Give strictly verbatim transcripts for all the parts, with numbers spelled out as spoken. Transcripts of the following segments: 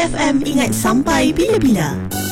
F M, ingat sampai bila-bila.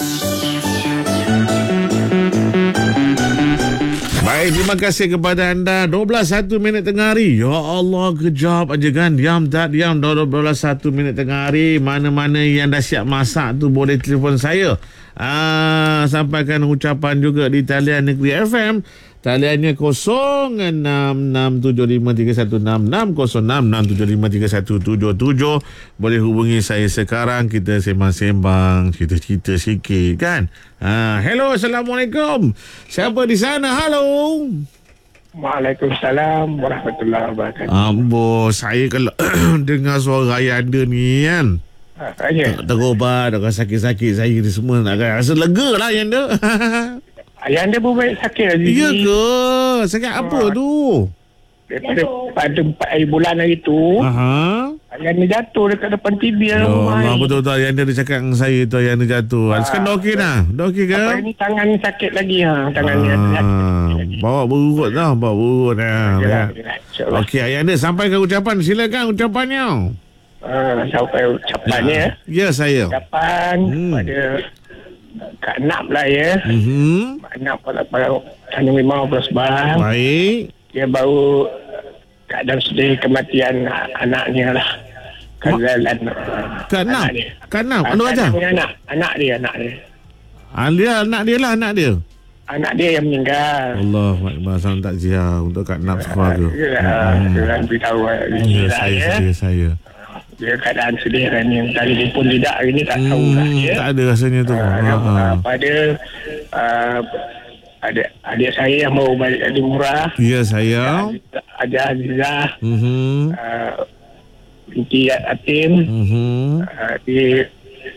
Baik, terima kasih kepada anda. dua belas satu minit tengah hari. Ya Allah, kejap aja kan. Diam tak diam. dua belas satu minit tengah hari. Mana-mana yang dah siap masak tu boleh telefon saya. Ah, sampaikan ucapan juga di talian Negeri F M. Taliannya kosong enam enam tujuh lima tiga satu enam enam, kosong enam enam tujuh lima tiga satu tujuh tujuh. Boleh hubungi saya sekarang. Kita sembang-sembang, cerita-cerita sikit kan. Ha, hello, Assalamualaikum. Siapa di sana? Halo. Waalaikumsalam warahmatullahi wabarakatuh. Ambo, saya kalau dengar suara ayah anda ni kan, Ha, ya. terobat, orang sakit-sakit saya ni semua nak rasa lega lah ayah anda. Ayah anda pun baik sakit lagi. Ya ke? Sakit apa tu? Daripada pada empat hari bulan hari tu, Aha. ayah anda jatuh dekat depan T V dalam Ya rumah. Allah, ni. betul-betul ayah anda dia cakap dengan saya tu, ayah anda jatuh. Ha. Sekarang dah okey dah? Dah okey ke? Apa ni tangan ni sakit lagi ha, tangan ni ada sakit lagi. Bawa berurut dah, bawa berurut dah. Yalah, Ya. yalah, InsyaAllah. Okey, ayah anda sampaikan ucapan. Silakan ucapannya. Ha, sampai ucapannya. Ya, saya. Ucapan Hmm. pada Kak Nap lah ya. Mhm. Kak Nap pada pada Tanjung Limau Pulau Sebang. Baik. Dia baru keadaan sedih kematian anaknya lah. Kezalan Kak Nap. dia. Kak Nap, Ah, anu aja. Anak, anak, anak dia, anak dia. Ah, dia anak dia lah, anak dia. Anak dia yang meninggal. Allah, salam takziah untuk Kak Nap sekeluarga. Ya, dia beritahu Ya, saya, ya. saya, saya. Dia keadaan sedih kan yang tadi pun tidak hari ni tak tahu lah Hmm, ya. tak ada rasanya tu. Ah, Ha, dan, ha. ah, pada ah, adik, adik saya yang baru balik dari Murah, Ya, saya. Aja Azizah, Mhm. ah, binti Atim, Mhm. ah, di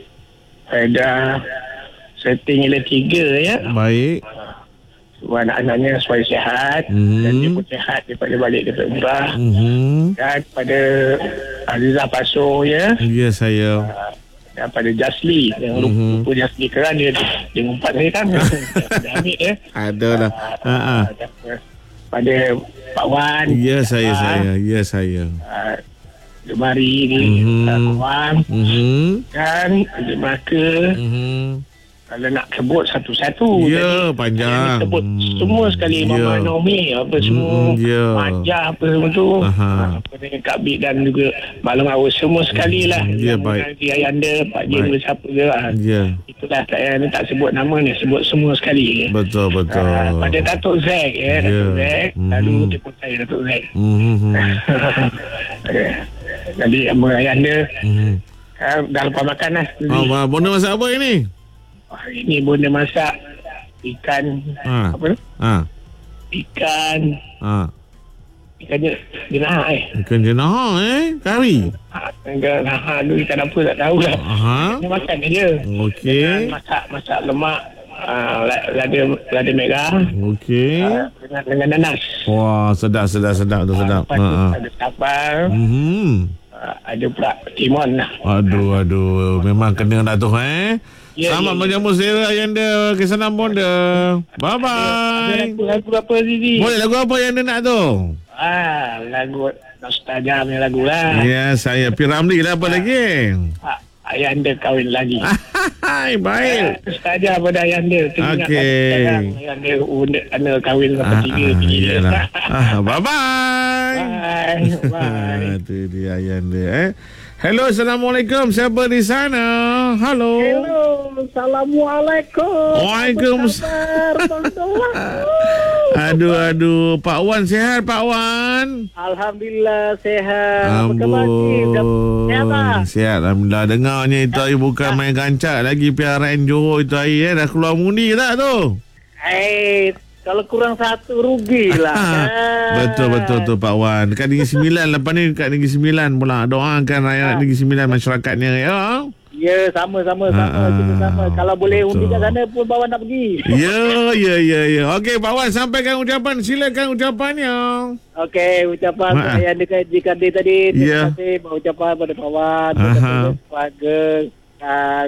pada setting nilai tiga ya. Baik. Semua anak-anaknya supaya sihat, Mhm. dan dia pun sihat daripada balik daripada Murah. Mhm. Dan pada Azizah Paso ya, Ya, saya. dan pada Jasli yang lupa, Mhm. lupa Jasli kerana dia dia ngumpat saya kan. Dia ambil ya. Ada lah. Ha, ha. Dan pada Pak Wan, Ya, saya, ah, saya. Ya, saya. ah, Gemari ni, Mhm. ah, Pak Wan, Mhm. dan di Melaka. Mhm. Kalau nak sebut satu-satu, Ya, tadi, panjang. saya sebut Hmm. semua sekali. Ya. Mama Naomi apa semua, Hmm, ya. Majah apa semua tu, Aha. apa dengan Kak Bik dan juga Malam Awal semua sekali lah. Ya, Yang baik. mengenai Ayanda, Pak Jin Baik. siapa ke, ah, Ya, itulah saya ni tak sebut nama ni, sebut semua sekali. betul, betul. Ah, pada Datuk Zack ya, Datuk Ya. Zack, Mhm. lalu telefon saya Datuk Zack. Mhm. Okay. Jadi Abang Ayanda Mhm. ah, dah lepas makan lah. Oh, bonda masak apa ini? Hari ni bonda masak ikan Ha. apa tu? Ha. Ikan Ha. ikan je jenah eh. Ikan jenah eh, kari. Ha, ikan ha, tu ikan apa tak tahu lah. Aha. Dia makan je. Okey. Dengan masak masak lemak uh, lada lada merah Okey. uh, dengan dengan nanas. Wah, sedap, sedap, sedap tu, sedap. Lepas tu Ha. ada sambal, Mhm. uh, ada pula timun lah. Aduh, aduh. Memang kena dah tu eh. Ya, Selamat ya, ya. menjamu selera Ayanda. Kesenang bonda. Ada Bye-bye. lagu, lagu apa Zizi? Boleh lagu apa yang anda nak tu? Ah, lagu Nostalgia punya lagu lah. Ya, saya P. Ramli lah apa lagi? Ah, ayah anda kahwin lagi. Hai, baik. Saja pada ayah anda. Teringat Okey. sekarang ayah anda unda anda kahwin sampai Ah, tiga ah, tiga. iyalah. Ah, bye-bye. Bye. Bye. Itu dia Ayanda eh. Hello, Assalamualaikum. Siapa di sana? Halo. Hello, Assalamualaikum. Waalaikumsalam. Apa khabar, Aduh, aduh. Pak Wan sihat, Pak Wan? Alhamdulillah sehat. Apa khabar, Cik? Sehat tak? Ambon. Sihat, Alhamdulillah. Dengarnya itu hari bukan main gancak lagi P R N Johor itu hari eh. Dah keluar mundi tak tu? Eh, kalau kurang satu rugilah. kan? Betul, betul tu Pak Wan. Dekat Negeri Sembilan. Lepas ni dekat Negeri Sembilan pula. Doakan rakyat Negeri Sembilan masyarakatnya. Ya. Ya, sama-sama. Ah, Sama, kita sama. ah, Kalau boleh betul. undi kat sana pun bawa nak pergi. Ya, ya, ya, ya. Okey, Pak Wan sampaikan ucapan. Silakan ucapannya. Okey, ucapan Ma- saya dekat Jika Day tadi. Terima Ya. kasih buat ucapan pada Pak Wan. Aha. Kepada keluarga. Uh,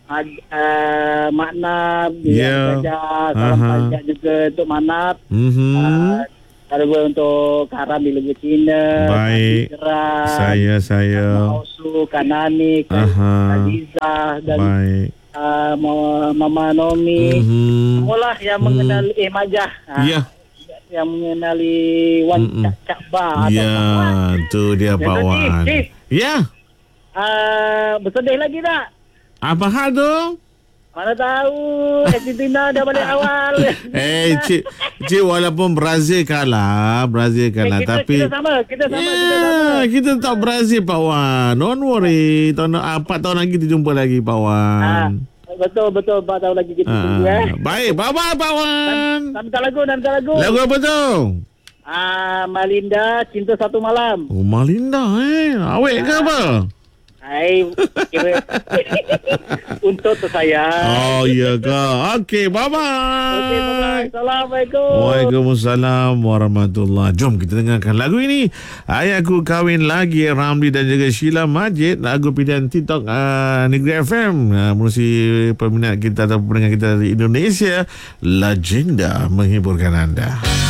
uh, makna Ya. biar saja. Salam Aha. panjang juga untuk Manap. Mhm. Uh, Ada gue untuk Karam di Lugu Cina. Baik. Gerak, Saya saya. Mausu, Kanani, Aha. Adiza dan Baik. uh, Mama Nomi. Mhm. Sekolah yang mengenali eh Majah. Ah, Ya. Yang mengenali Wan Mm-mm. Cak Cak Ba. atau Ya, Wan. tu dia Pak Jadi, Wan. Chief. Ya. Ah, bersedih lagi tak? Apa hal tu? Mana tahu Argentina dah balik awal. Eh, cik, cik walaupun Brazil kalah, Brazil kalah, kita, tapi kita sama, kita sama, ya, kita sama. kita tak Brazil Pak Wan. Don't worry. Tahun empat tahun lagi kita jumpa lagi Pak Wan. Ah, betul betul empat tahun lagi kita tunggu Ah, eh. baik, bye-bye Pak Wan. Nak minta lagu, nak minta lagu. Lagu apa tu? Ah, Malinda, Cinta Satu Malam. Oh, Malinda eh. Awet ke apa? Hai, kira untuk tersayang. Oh, iya ke? Okey, bye-bye. Okey, bye-bye. Assalamualaikum. Waalaikumsalam warahmatullahi. Jom kita dengarkan lagu ini. Ayahku Kahwin Lagi, Ramli dan juga Sheila Majid. Lagu pilihan TikTok uh, Negeri F M. Uh, menerusi peminat kita atau pendengar kita di Indonesia. Legenda menghiburkan anda.